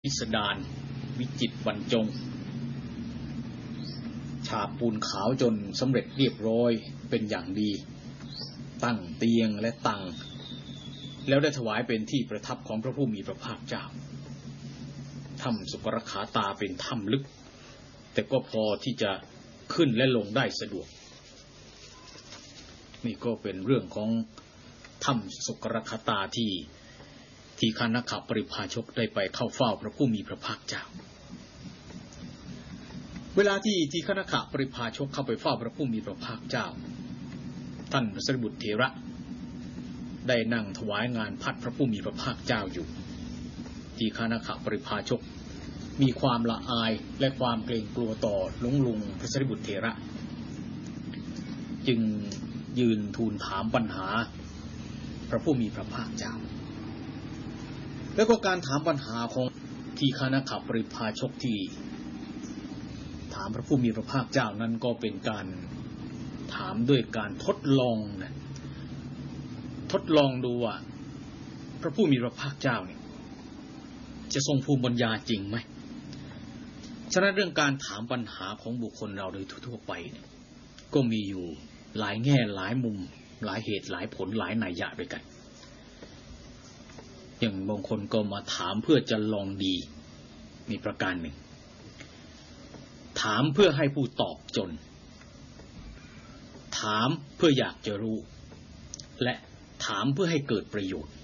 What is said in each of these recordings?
พิสดารวิจิตรบรรจงฉาบปูนขาวจนสำเร็จเรียบร้อยเป็นอย่างดีตั้งเตียงและตังแล้วได้ถวายเป็นที่ประทับของพระผู้มีพระภาคเจ้าถ้ำสุกรขาตาเป็นถ้ำลึกแต่ก็พอที่จะขึ้นและลงได้สะดวกนี่ก็เป็นเรื่องของถ้ำสุกรขาตาที่คณขปริพาชกได้ไปเข้าเฝ้าพระผู้มีพระภาคเจ้าเวลาที่คณขปริพาชกเข้าไปเฝ้าพระผู้มีพระภาคเจ้าท่านพระสารีบุตรเถระได้นั่งถวายงานพัดพระผู้มีพระภาคเจ้าอยู่ที่คณขปริพาชกมีความละอายและความเกรงกลัวต่อหลวงลุงพระสารีบุตรเถระจึงยืนทูลถามปัญหาพระผู้มีพระภาคเจ้าแล้วก็การถามปัญหาของทีฆนขปริพาชกที่ถามพระผู้มีพระภาคเจ้านั้นก็เป็นการถามด้วยการทดลองนะทดลองดูว่าพระผู้มีพระภาคเจ้าเนี่ยจะทรงภูมิปัญญาจริงไหมฉะนั้นเรื่องการถามปัญหาของบุคคลเราโดยทั่วไปเนี่ยก็มีอยู่หลายแง่หลายมุมหลายเหตุหลายผลหลายนัยยะด้วยกันอย่างบางคนก็มาถามเพื่อจะลองดีมีประการหนึ่งถามเพื่อให้ผู้ตอบจนถามเพื่ออยากจะรู้และถามเพื่อให้เกิดประโยชน์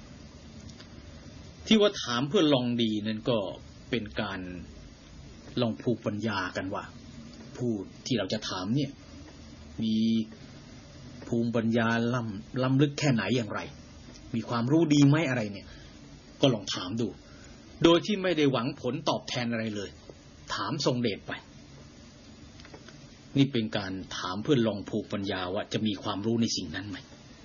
ที่ว่าถามเพื่อลองดีนั้นก็เป็นการลองภูมิปัญญากันว่าผู้ที่เราจะถามเนี่ยมีภูมิปัญญาล้ำลึกแค่ไหนอย่างไรมีความรู้ดีไหมอะไรเนี่ยก็ลองถามดูโดยที่ไม่ได้หวังผลตอบแทนอะไรเลยถามทรงเดชไปนี่เป็นการถามเพื่อลองภูมิปัญญาว่าจะมีความรู้ในสิ่งนั้นไหม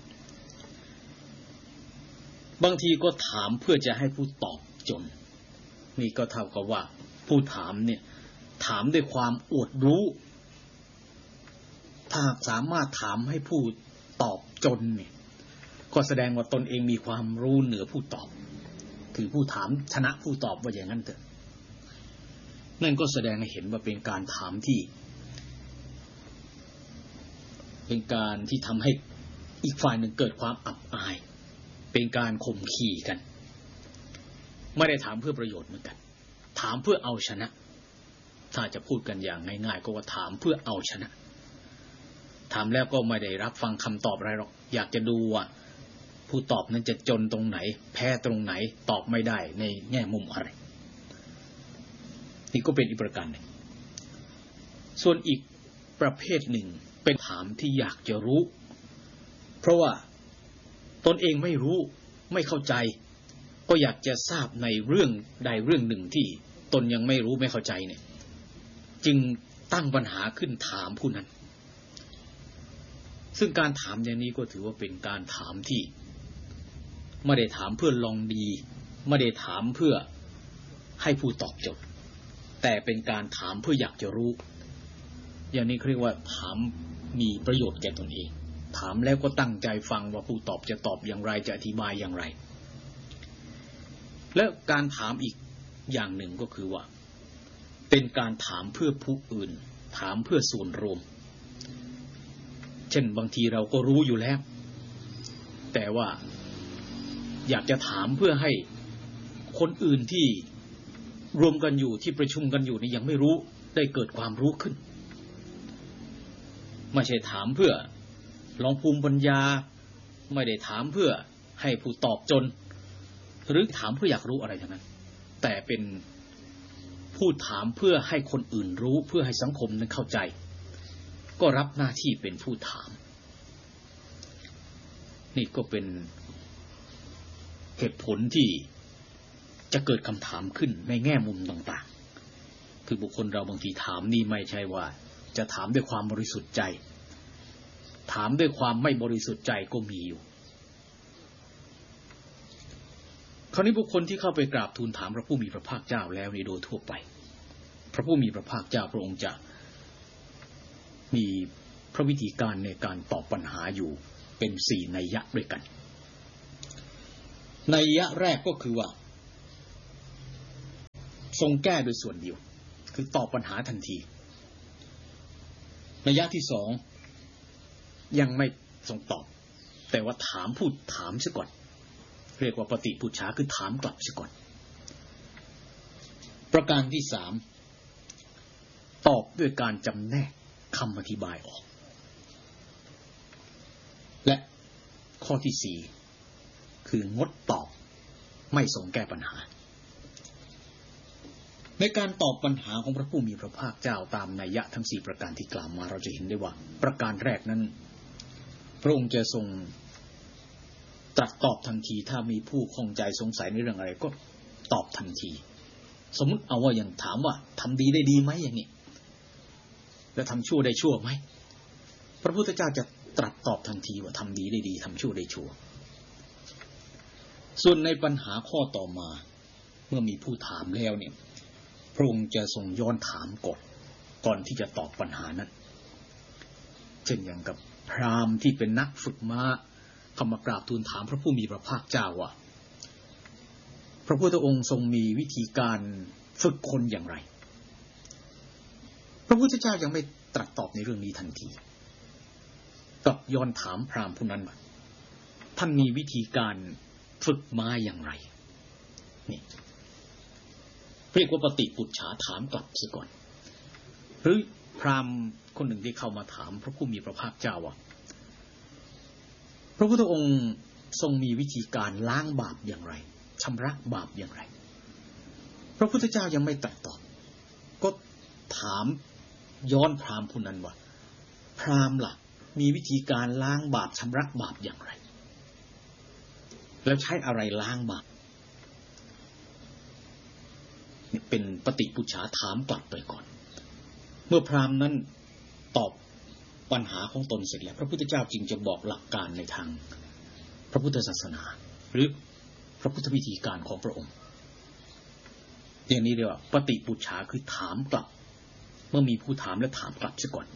บางทีก็ถามเพื่อจะให้ผู้ตอบจนนี่ก็เท่ากับว่าผู้ถามเนี่ยถามด้วยความอวดรู้ถ้าสามารถถามให้ผู้ตอบจนเนี่ยก็แสดงว่าตนเองมีความรู้เหนือผู้ตอบคือผู้ถามชนะผู้ตอบว่าอย่างนั้นเถอะนั่นก็แสดงให้เห็นว่าเป็นการถามที่เป็นการที่ทำให้อีกฝ่ายหนึ่งเกิดความอับอายเป็นการข่มขี่กันไม่ได้ถามเพื่อประโยชน์เหมือนกันถามเพื่อเอาชนะถ้าจะพูดกันอย่างง่ายๆก็ว่าถามเพื่อเอาชนะถามแล้วก็ไม่ได้รับฟังคำตอบอะไรหรอกอยากจะดูว่าผู้ตอบนั้นจะจนตรงไหนแพ้ตรงไหนตอบไม่ได้ในแง่มุมอะไรนี่ก็เป็นอีกประการหนึ่งส่วนอีกประเภทหนึ่งเป็นถามที่อยากจะรู้เพราะว่าตนเองไม่รู้ไม่เข้าใจก็อยากจะทราบในเรื่องใดเรื่องหนึ่งที่ตนยังไม่รู้ไม่เข้าใจเนี่ยจึงตั้งปัญหาขึ้นถามผู้นั้นซึ่งการถามอย่างนี้ก็ถือว่าเป็นการถามที่ไม่ได้ถามเพื่อลองดีไม่ได้ถามเพื่อให้ผู้ตอบจบแต่เป็นการถามเพื่ออยากจะรู้อย่างนี้เรียกว่าถามมีประโยชน์แก่ตนเองถามแล้วก็ตั้งใจฟังว่าผู้ตอบจะตอบอย่างไรจะอธิบายอย่างไรและการถามอีกอย่างหนึ่งก็คือว่าเป็นการถามเพื่อผู้อื่นถามเพื่อส่วนรวมเช่นบางทีเราก็รู้อยู่แล้วแต่ว่าอยากจะถามเพื่อให้คนอื่นที่รวมกันอยู่ที่ประชุมกันอยู่นี่ยังไม่รู้ได้เกิดความรู้ขึ้นไม่ใช่ถามเพื่อลองภูมิปัญญาไม่ได้ถามเพื่อให้ผู้ตอบจนหรือถามเพื่ออยากรู้อะไรทั้งนั้นแต่เป็นผู้ถามเพื่อให้คนอื่นรู้เพื่อให้สังคมนั้นเข้าใจก็รับหน้าที่เป็นผู้ถามนี่ก็เป็นเหตุผลที่จะเกิดคำถามขึ้นในแง่มุมต่างๆคือบุคคลเราบางทีถามนี่ไม่ใช่ว่าจะถามด้วยความบริสุทธิ์ใจถามด้วยความไม่บริสุทธิ์ใจก็มีอยู่คราวนี้บุคคลที่เข้าไปกราบทูลถามพระผู้มีพระภาคเจ้าแล้วนี่โดยทั่วไปพระผู้มีพระภาคเจ้าพระองค์จะมีพระวิธีการในการตอบปัญหาอยู่เป็น4นัยยะด้วยกันนัยยะแรกก็คือว่าทรงแก้โดยส่วนเดียวคือตอบปัญหาทันทีระยะที่สองยังไม่ทรงตอบแต่ว่าถามพูดถามซะก่อนเรียกว่าปฏิปุจฉาคือถามกลับซะก่อนประการที่สามตอบด้วยการจำแนกคำอธิบายออกและข้อที่สี่คืองดตอบไม่ทรงแก้ปัญหาในการตอบปัญหาของพระผู้มีพระภาคเจ้าตามนัยยะทั้ง4ประการที่กล่าวมาเราจะเห็นได้ว่าประการแรกนั้นพระองค์จะทรงตรัสตอบทันทีถ้ามีผู้ข้องใจสงสัยในเรื่องอะไรก็ตอบทันทีสมมุติเอาว่าอย่างถามว่าทำดีได้ดีไหมอย่างนี้แล้วทำชั่วได้ชั่วไหมพระพุทธเจ้าจะตรัสตอบทันทีว่าทำดีได้ดีทำชั่วได้ชั่วส่วนในปัญหาข้อต่อมาเมื่อมีผู้ถามแล้วเนี่ยพระองค์จะทรงย้อนถามก่อนที่จะตอบปัญหานั้นเช่นอย่างกับพราหมณ์ที่เป็นนักฝึกม้าเข้ามากราบทูลถามพระผู้มีพระภาคเจ้าว่าพระพุทธองค์ทรงมีวิธีการฝึกคนอย่างไรพระพุทธเจ้ายังไม่ตรัสตอบในเรื่องนี้ทันทีก็ย้อนถามพราหมณ์ผู้นั้นว่าท่านมีวิธีการฝึกม้าอย่างไรนี่เรียกว่าปฏิปุจฉาถามกลับซะก่อนหรือพราหมณ์คนหนึ่งที่เข้ามาถามพระผู้มีพระภาคเจ้าว่าพระพุทธองค์ทรงมีวิธีการล้างบาปอย่างไรชำระบาปอย่างไรพระพุทธเจ้ายังไม่ตรัสตอบก็ถามย้อนพราหมณ์ผู้นั้นว่าพราหมณ์ล่ะมีวิธีการล้างบาปชำระบาปอย่างไรแล้วใช้อะไรล้างบาปนี่เป็นปฏิปุจฉาถามกลับไปก่อนเมื่อพราหมณ์นั้นตอบปัญหาของตนเสร็จแล้วพระพุทธเจ้าจึงจะบอกหลักการในทางพระพุทธศาสนาหรือพระพุทธวิธีการของพระองค์อย่างนี้เรียกว่าปฏิปุจฉาคือถามกลับเมื่อมีผู้ถามและถามกลับซะก่อน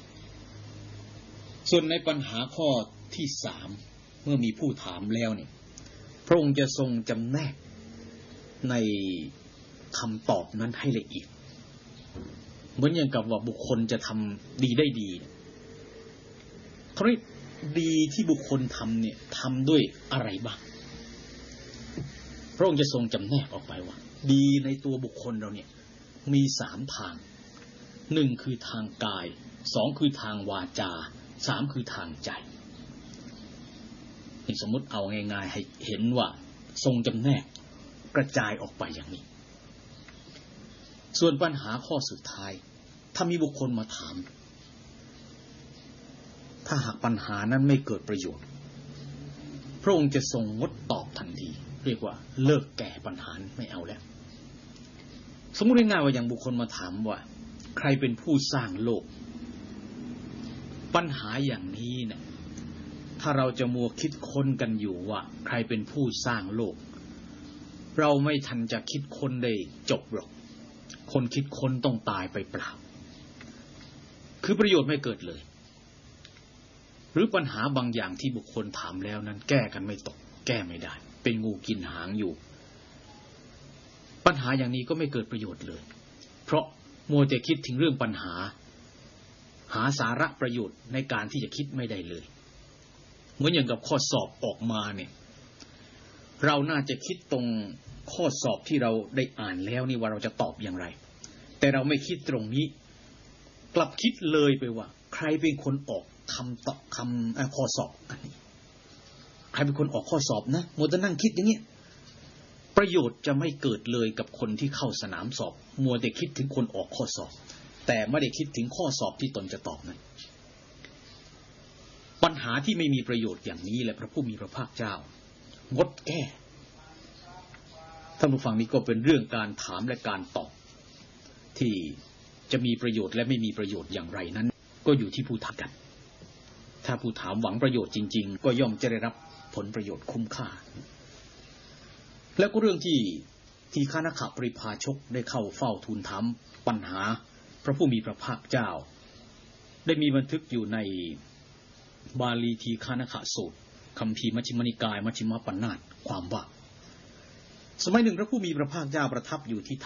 ส่วนในปัญหาข้อที่สามเมื่อมีผู้ถามแล้วเนี่ยพระองค์จะทรงจำแนกในคำตอบนั้นให้ละเอียดเหมือนอย่างกับว่าบุคคลจะทำดีได้ดีคราวนี้ดีที่บุคคลทำเนี่ยทำด้วยอะไรบ้างพระองค์จะทรงจำแนกออกไปว่าดีในตัวบุคคลเราเนี่ยมี3ทาง1คือทางกาย2คือทางวาจา3คือทางใจนี่สมมุติเอาง่ายๆให้เห็นว่าทรงจำแนกกระจายออกไปอย่างนี้ส่วนปัญหาข้อสุดท้ายถ้ามีบุคคลมาถามถ้าหากปัญหานั้นไม่เกิดประโยชน์พระองค์จะทรงงดตอบทันทีเรียกว่าเลิกแก้ปัญหาไม่เอาแล้วสมมุติง่ายๆว่าอย่างบุคคลมาถามว่าใครเป็นผู้สร้างโลกปัญหาอย่างนี้เนี่ยถ้าเราจะมัวคิดค้นกันอยู่ว่าใครเป็นผู้สร้างโลกเราไม่ทันจะคิดค้นได้จบหรอกคนคิดค้นต้องตายไปเปล่าคือประโยชน์ไม่เกิดเลยหรือปัญหาบางอย่างที่บุคคลถามแล้วนั้นแก้กันไม่ตกแก้ไม่ได้เป็นงูกินหางอยู่ปัญหาอย่างนี้ก็ไม่เกิดประโยชน์เลยเพราะมัวแต่คิดถึงเรื่องปัญหาหาสาระประโยชน์ในการที่จะคิดไม่ได้เลยเหมือนอย่างกับข้อสอบออกมาเนี่ยเราน่าจะคิดตรงข้อสอบที่เราได้อ่านแล้วนี่ว่าเราจะตอบอย่างไรแต่เราไม่คิดตรงนี้กลับคิดเลยไปว่าใครเป็นคนออกข้อสอบอันนี้ใครเป็นคนออกข้อสอบนะมัวแต่นั่งคิดอย่างนี้ประโยชน์จะไม่เกิดเลยกับคนที่เข้าสนามสอบมัวแต่คิดถึงคนออกข้อสอบแต่ไม่ได้คิดถึงข้อสอบที่ตนจะตอบนั้นปัญหาที่ไม่มีประโยชน์อย่างนี้แหละพระผู้มีพระภาคเจ้างดแก้ท่านผู้ฟังนี้ก็เป็นเรื่องการถามและการตอบที่จะมีประโยชน์และไม่มีประโยชน์อย่างไรนั้นก็อยู่ที่ผู้ถามกันถ้าผู้ถามหวังประโยชน์จริงๆก็ย่อมจะได้รับผลประโยชน์คุ้มค่าแล้วก็เรื่องที่ทีฆนคปริภาชกได้เข้าเฝ้าทูลถามปัญหาพระผู้มีพระภาคเจ้าได้มีบันทึกอยู่ในบาลีทีฆนคสูตรคัมภีร์มัชฌิมนิกายมัชฌิมปัญนาตความว่าสมัยหนึ่งพระผู้มีพระภาคเจ้าประทับอยู่ที่